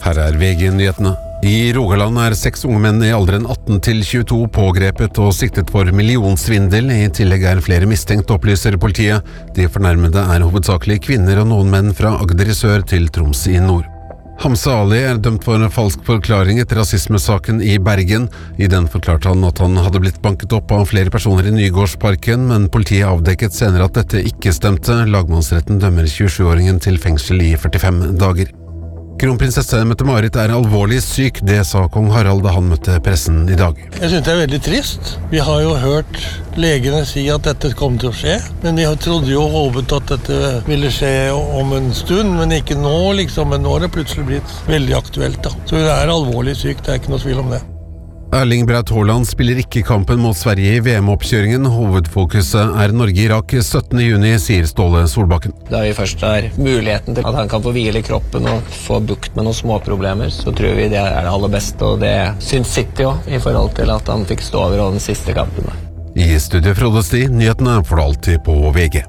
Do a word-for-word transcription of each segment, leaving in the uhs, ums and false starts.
Her er V G-nyhetene. I Rogaland er seks unge menn i alderen atten til tjueto pågrepet og siktet for millionsvindel. I tillegg er flere mistenkt, opplyser politiet. De fornærmede er hovedsakelig kvinner og noen menn fra Agder i sør til Troms i nord. Hamza Ali er dømt for falsk forklaring etter rasismesaken i Bergen. I den forklarte han at han hadde blitt banket opp av flere personer i Nygårdsparken, men politiet avdekket senere at dette ikke stemte. Lagmannsretten dømmer tjuesjuåringen til fengsel i førtifem dager. Kronprinsesse Mette-Marit er alvorlig syk, det sa kong Harald da han møtte pressen i dag. Jeg synes det er veldig trist. Vi har jo hørt legene si at dette kom til å skje, men vi trodde jo og håpet at dette ville skje om en stund, men ikke nå liksom, men nå har det plutselig blitt veldig aktuelt da. Så hun er alvorlig syk, det er ikke noe tvil om det. Erling Braut Haaland spiller ikke kampen mot Sverige i V M-oppkjøringen. Hovedfokuset er Norge-Irak syttende juni, sier Ståle Solbakken. Da vi først har muligheten til at han kan få hvile i kroppen og få bukt med noen små problemer, så tror vi det er det aller beste, og det syns City også, i forhold til at han fikk stå over den siste kampen. I studio Frode Sti, nyhetene får du alltid på V G.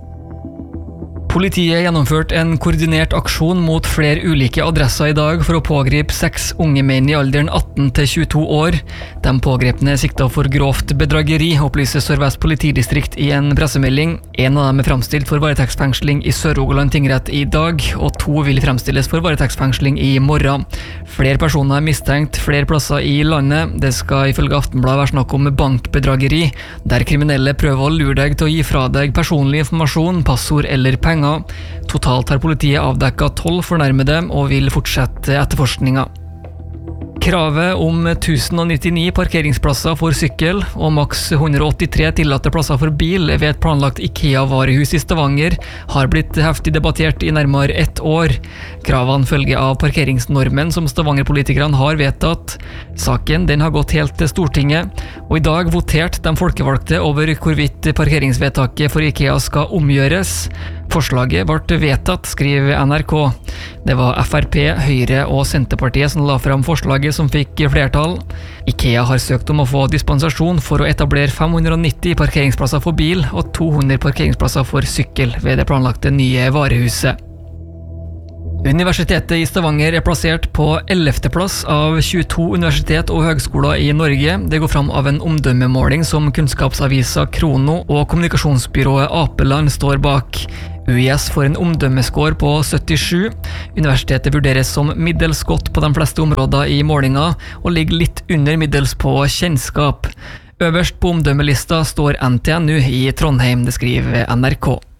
Politiet gjennomførte en koordinert aksjon mot flere ulike adresser i dag for å pågripe seks unge menn i alderen atten til tjueto år. De pågrepne er siktet for grovt bedrageri, opplyser Sør-Vest politidistrikt i en pressemelding. En av dem er fremstilt for varetektsfengsling i Sør-Rogaland tingrett i dag, og to vil fremstilles for varetektsfengsling i morgen. Flere personer er mistenkt flere plasser i landet. Det skal ifølge Aftenbladet være snakk om bankbedrageri, der kriminelle prøver å lure deg til å gi fra deg personlig informasjon, passord eller penger. Totalt har politiet avdekket tolv fornærmede og vil fortsette etterforskninga. Kravet om tusen nittini parkeringsplasser for sykkel og maks hundre åttitre tillatte plasser for bil ved et planlagt IKEA-varehus i Stavanger har blitt heftig debattert i nærmere ett år. Kravene følger av parkeringsnormen som Stavanger-politikerne har vedtatt. Saken den har gått helt til Stortinget, og i dag voterte de folkevalgte over hvorvidt parkeringsvedtaket for IKEA skal omgjøres. Forslaget ble vedtatt, skriver N R K. Det var F R P, Høyre og Senterpartiet som la frem forslaget som fikk flertall. IKEA har søkt om å få dispensasjon for å etablere fem hundre nitti parkeringsplasser for bil og to hundre parkeringsplasser for sykkel ved det planlagte nye varehuset. Universitetet i Stavanger er plassert på ellevte plass av tjueto universitet og høgskoler i Norge. Det går fram av en omdømmemåling som kunnskapsavisa Krono og kommunikasjonsbyrået Apeland står bak. U I S får en omdømmeskår på syttisju. Universitetet vurderes som middels godt på de fleste områder i målinga, og ligger litt under middels på kjennskap. Øverst på omdømmelista står N T N U i Trondheim, det skriver N R K.